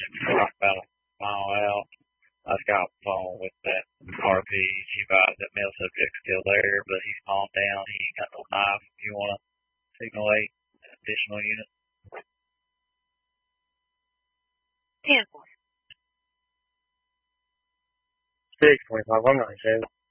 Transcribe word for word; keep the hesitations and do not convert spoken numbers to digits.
Right about a mile out. I just got off the phone with that R P. She advised that male subject's still there, but he's calmed down. He ain't got no knife. If you want to signal eight additional unit. ten four. six twenty-five, I'm not sure.